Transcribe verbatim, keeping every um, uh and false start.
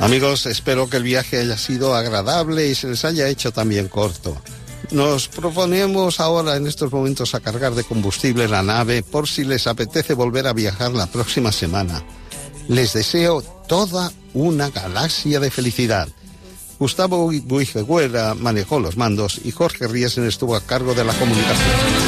Amigos, espero que el viaje haya sido agradable y se les haya hecho también corto. Nos proponemos ahora en estos momentos a cargar de combustible la nave por si les apetece volver a viajar la próxima semana. Les deseo toda una galaxia de felicidad. Gustavo Buijeguera manejó los mandos y Jorge Riesen estuvo a cargo de la comunicación.